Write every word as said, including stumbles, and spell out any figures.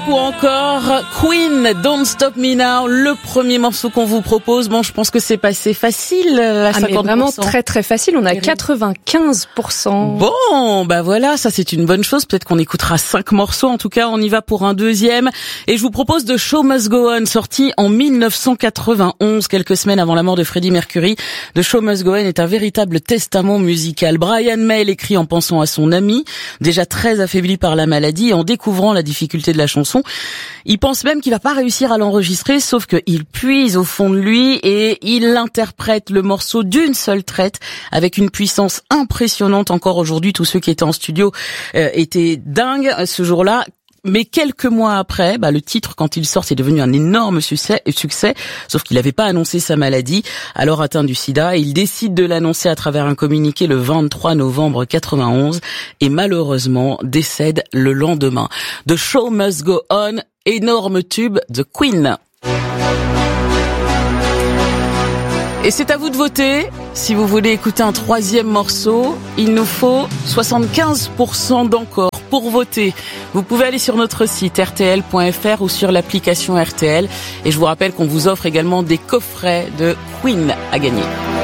Up ou encore Queen, Don't Stop Me Now, le premier morceau qu'on vous propose. Bon, je pense que c'est passé facile à cinquante pour cent. Ah mais vraiment très très facile, on a quatre-vingt-quinze pour cent. Bon, bah voilà, ça c'est une bonne chose. Peut-être qu'on écoutera cinq morceaux. En tout cas, on y va pour un deuxième. Et je vous propose The Show Must Go On, sorti en mille neuf cent quatre-vingt-onze, quelques semaines avant la mort de Freddie Mercury. The Show Must Go On est un véritable testament musical. Brian May l'écrit en pensant à son ami, déjà très affaibli par la maladie, et en découvrant la difficulté de la chanson. Il pense même qu'il va pas réussir à l'enregistrer, sauf qu'il puise au fond de lui et il interprète le morceau d'une seule traite avec une puissance impressionnante. Encore aujourd'hui, tous ceux qui étaient en studio euh, étaient dingues ce jour-là. Mais quelques mois après, bah, le titre, quand il sort, c'est devenu un énorme succès, succès sauf qu'il n'avait pas annoncé sa maladie, alors atteint du sida, et il décide de l'annoncer à travers un communiqué le vingt-trois novembre quatre-vingt-onze, et malheureusement décède le lendemain. The Show Must Go On, énorme tube de Queen. Et c'est à vous de voter. Si vous voulez écouter un troisième morceau, il nous faut soixante-quinze pour cent d'encore pour voter. Vous pouvez aller sur notre site R T L point F R ou sur l'application R T L. Et je vous rappelle qu'on vous offre également des coffrets de Queen à gagner.